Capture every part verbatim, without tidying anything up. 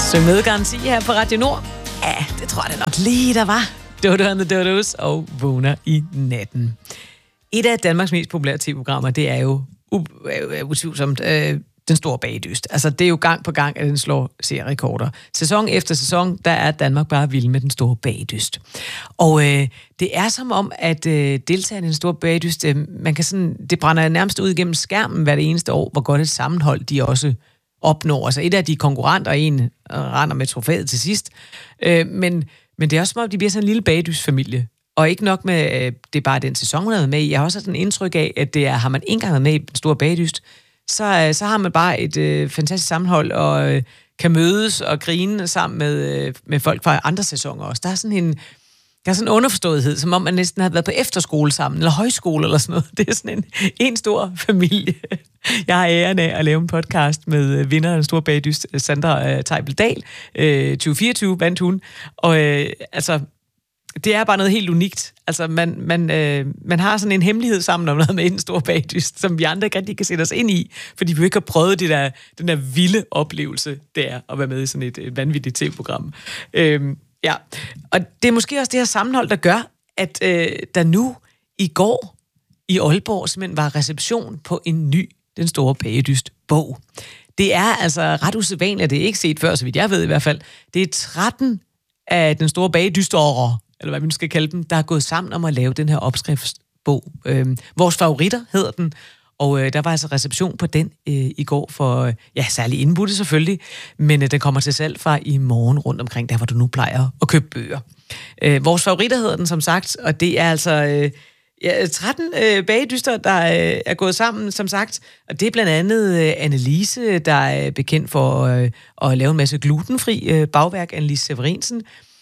Syng med garanti her på Radio Nord. Ja, det tror jeg da nok lige, der var. Dodo and the Dodos og Vågner i natten. Et af Danmarks mest populære tv-programmer, det er jo utvivlsomt øh, Den Store Bagedyst. Altså, det er jo gang på gang, at den slår serierekorder. Sæson efter sæson, der er Danmark bare vild med Den Store Bagedyst. Og øh, det er som om, at øh, deltagerne i Den Store Bagedyst, øh, man kan sådan, det brænder nærmest ud igennem skærmen hver det eneste år, hvor godt et sammenhold de også opnår. Altså, et af de konkurrenter, en render med trofæet til sidst. Øh, men, men det er også som om, de bliver sådan en lille bagedystfamilie. Og ikke nok med, øh, det er bare den sæson, hun har været med i. Jeg har også sådan en indtryk af, at det er, har man ikke været med i Den Store Bagedyst, så, så har man bare et øh, fantastisk sammenhold, og øh, kan mødes og grine sammen med, øh, med folk fra andre sæsoner også. Der er sådan en, der er sådan en underforståethed, som om man næsten har været på efterskole sammen, eller højskole eller sådan noget. Det er sådan en, en stor familie. Jeg har æren af at lave en podcast med vinder af Den Store Bagedyst, Sandra øh, Teibel-Dahl. Øh, tyve fireogtyve vandt hun. Og øh, altså, det er bare noget helt unikt. Altså, man, man, øh, man har sådan en hemmelighed sammen om noget med Den Store Bagedyst, som vi andre ikke rigtig kan sætte os ind i, fordi vi ikke har prøvet det der, den der vilde oplevelse, det er at være med i sådan et, et vanvittigt tv-program. Øh, ja, og det er måske også det her sammenhold, der gør, at øh, der nu i går i Aalborg simpelthen var reception på en ny Den Store Bagedyst-bog. Det er altså ret usædvanligt, det er ikke set før, så vidt jeg ved i hvert fald. Det er tretten af Den Store Bagedyst-årer, eller hvad vi nu skal kalde dem, der er gået sammen om at lave den her opskriftsbog. Øhm, Vores favoritter hedder den, og øh, der var altså reception på den øh, i går for, øh, ja, særlig indbudte selvfølgelig, men øh, den kommer til salg fra i morgen rundt omkring, der hvor du nu plejer at købe bøger. Øh, Vores favoritter hedder den, som sagt, og det er altså øh, ja, tretten øh, bagedyster, der øh, er gået sammen, som sagt, og det er blandt andet øh, Annelise, der er bekendt for øh, at lave en masse glutenfri øh, bagværk, Annelise Severinsen.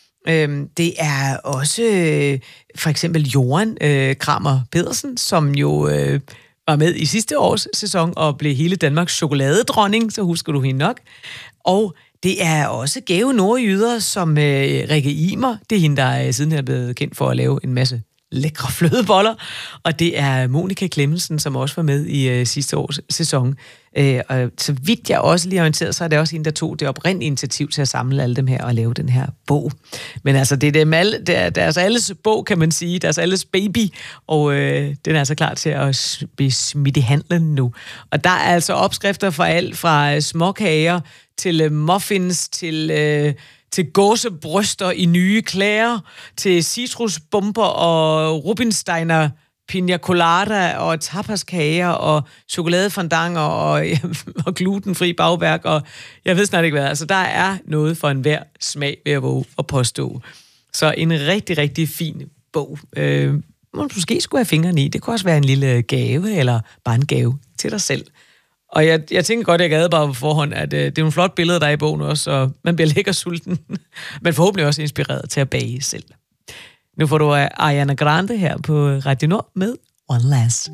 Det er også øh, for eksempel Johan øh, Kramer Pedersen, som jo øh, var med i sidste års sæson og blev hele Danmarks chokoladedronning, så husker du hende nok. Og det er også gave nordjyder som øh, Rikke Imer. Det er hende, der siden er blevet kendt for at lave en masse lækre flødeboller. Og det er Monika Clemmensen, som også var med i øh, sidste års sæson. Øh, og så vidt jeg også lige orienteret, så er det også hende, der tog det oprindelige initiativ til at samle alle dem her og lave den her bog. Men altså, det er, dem alle, det er deres alles bog, kan man sige. Deres alles baby. Og øh, den er altså klar til at blive smidt i handlen nu. Og der er altså opskrifter for alt fra småkager til øh, muffins til... Øh, til gåsebryster i nye klæder, til citrusbomber og rubinsteiner, pina colada og tapaskager og chokoladefondanger og, og glutenfri bagværk, og jeg ved snart ikke hvad. Altså, der er noget for enhver smag, ved at våge og påstå. Så en rigtig, rigtig fin bog. Øh, man måske skulle have fingrene i. Det kunne også være en lille gave, eller bare en gave til dig selv. Og jeg, jeg tænker godt, at jeg gad bare på forhånd, at øh, det er nogle flotte billeder, der er i bogen også, og man bliver lækker sulten, men forhåbentlig også inspireret til at bage selv. Nu får du Ariana Grande her på Radio Nord med One Last.